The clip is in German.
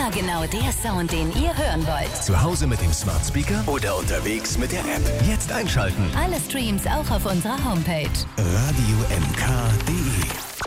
Immer genau der Sound, den ihr hören wollt. Zu Hause mit dem Smart Speaker oder unterwegs mit der App. Jetzt einschalten. Alle Streams auch auf unserer Homepage. Radio mk.de